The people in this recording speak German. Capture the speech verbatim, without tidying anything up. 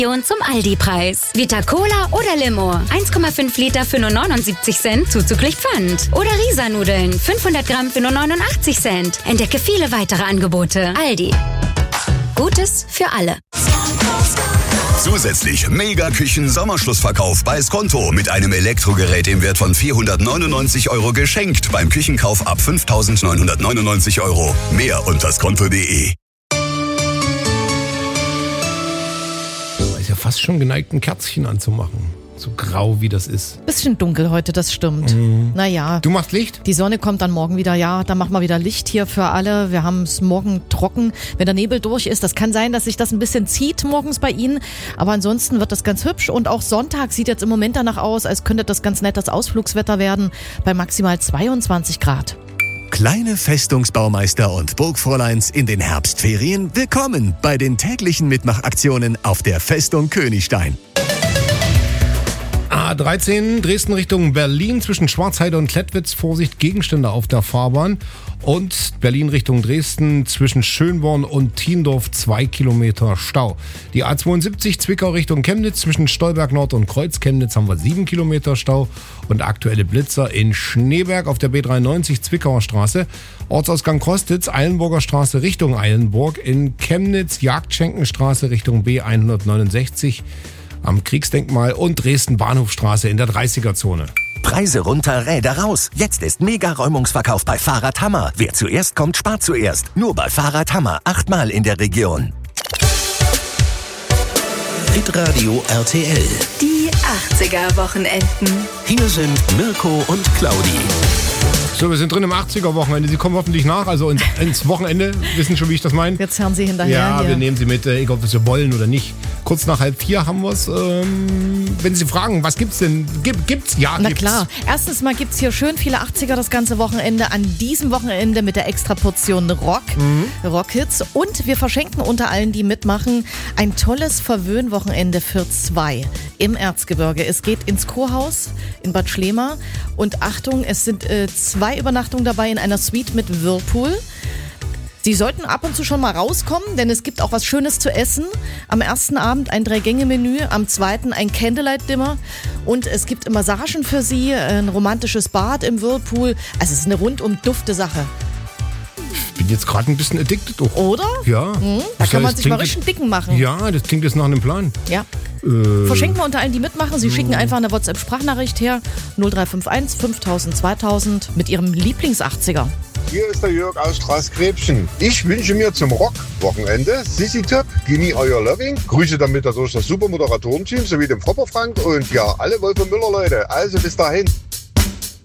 zum Aldi-Preis. Vita Cola oder Limo. eins Komma fünf Liter für nur neunundsiebzig Cent zuzüglich Pfand. Oder Risa-Nudeln. fünfhundert Gramm für nur neunundachtzig Cent. Entdecke viele weitere Angebote. Aldi. Gutes für alle. Zusätzlich Mega-Küchen-Sommerschlussverkauf bei Skonto mit einem Elektrogerät im Wert von vierhundertneunundneunzig Euro geschenkt beim Küchenkauf ab fünftausendneunhundertneunundneunzig Euro. Mehr unter skonto punkt de. Ist ja fast schon geneigt, ein Kerzchen anzumachen. So grau wie das ist. Bisschen dunkel heute, das stimmt. Mhm. Naja. Du machst Licht? Die Sonne kommt dann morgen wieder, ja, dann machen wir wieder Licht hier für alle. Wir haben es morgen trocken, wenn der Nebel durch ist. Das kann sein, dass sich das ein bisschen zieht morgens bei Ihnen, aber ansonsten wird das ganz hübsch. Und auch Sonntag sieht jetzt im Moment danach aus, als könnte das ganz nettes Ausflugswetter werden, bei maximal zweiundzwanzig Grad. Kleine Festungsbaumeister und Burgfräuleins in den Herbstferien, willkommen bei den täglichen Mitmachaktionen auf der Festung Königstein. A dreizehn, Dresden Richtung Berlin zwischen Schwarzheide und Klettwitz. Vorsicht, Gegenstände auf der Fahrbahn. Und Berlin Richtung Dresden zwischen Schönborn und Thiendorf zwei Kilometer Stau. Die A zweiundsiebzig, Zwickau Richtung Chemnitz zwischen Stolberg Nord und Kreuz Chemnitz haben wir sieben Kilometer Stau. Und aktuelle Blitzer in Schneeberg auf der B dreiundneunzig, Zwickauer Straße. Ortsausgang Kostitz, Eilenburger Straße Richtung Eilenburg. In Chemnitz, Jagdschenkenstraße Richtung B hundertneunundsechzig. Am Kriegsdenkmal und Dresden Bahnhofstraße in der dreißiger-Zone. Preise runter, Räder raus. Jetzt ist Mega-Räumungsverkauf bei Fahrradhammer. Wer zuerst kommt, spart zuerst. Nur bei Fahrradhammer. Achtmal in der Region. Hitradio R T L. Die achtziger-Wochenenden. Hier sind Mirko und Claudi. So, wir sind drin im achtziger-Wochenende. Sie kommen hoffentlich nach, also ins, ins Wochenende. Wissen schon, wie ich das meine? Jetzt hören Sie hinterher. Ja, hier. Wir nehmen Sie mit, egal ob wir wollen oder nicht. Kurz nach halb vier haben wir es. Ähm, wenn Sie fragen, was gibt's denn? Gibt, gibt's? Ja, Na gibt's. klar. Erstens mal gibt's hier schön viele achtziger das ganze Wochenende. An diesem Wochenende mit der Extraportion Rock, mhm. Rockhits. Und wir verschenken unter allen, die mitmachen, ein tolles Verwöhnwochenende für zwei im Erzgebirge. Es geht ins Kurhaus in Bad Schlema. Und Achtung, es sind äh, zwei Übernachtungen dabei in einer Suite mit Whirlpool. Sie sollten ab und zu schon mal rauskommen, denn es gibt auch was Schönes zu essen. Am ersten Abend ein Drei-Gänge-Menü, am zweiten ein Candlelight-Dinner und es gibt Massagen für Sie, ein romantisches Bad im Whirlpool. Also es ist eine rundum dufte Sache. Ich bin jetzt gerade ein bisschen addicted. Auch. Oder? Ja. Mhm, da kann man sich mal richtig dicken machen. Ja, das klingt jetzt nach einem Plan. Ja. Äh, Verschenken wir unter allen, die mitmachen. Sie schicken einfach eine WhatsApp-Sprachnachricht her. null drei fünf eins fünftausend zweitausend mit Ihrem Lieblings-achtziger. Hier ist der Jörg aus Straßgräbchen. Ich wünsche mir zum Rock-Wochenende Sissy Top, Gimme Euer Loving. Grüße damit durch das super Moderatorenteam sowie dem Fropper Frank und ja, alle Wolfe Müller-Leute. Also bis dahin.